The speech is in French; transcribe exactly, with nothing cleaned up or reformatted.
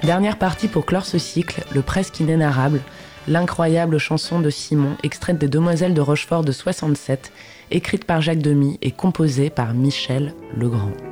Dernière partie pour clore ce cycle, le presque inénarrable, l'incroyable chanson de Simon, extraite des Demoiselles de Rochefort de soixante-sept, écrite par Jacques Demy et composée par Michel Legrand.